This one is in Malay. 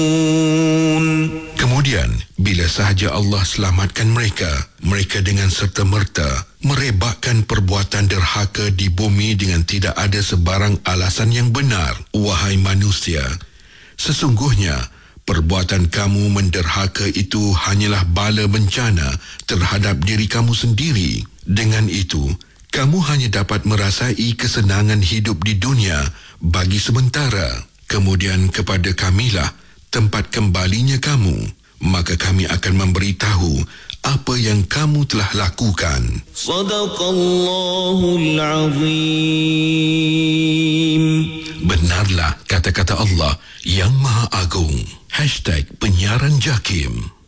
Kemudian, bila sahaja Allah selamatkan mereka, mereka dengan serta-merta merebakkan perbuatan derhaka di bumi dengan tidak ada sebarang alasan yang benar. Wahai manusia, sesungguhnya perbuatan kamu menderhaka itu hanyalah bala bencana terhadap diri kamu sendiri. Dengan itu, kamu hanya dapat merasai kesenangan hidup di dunia bagi sementara. Kemudian kepada kamilah tempat kembalinya kamu, maka kami akan memberitahu apa yang kamu telah lakukan. Sadaqallahul Azim. Benarlah kata-kata Allah yang Maha Agung. #Penyiaran Jakim.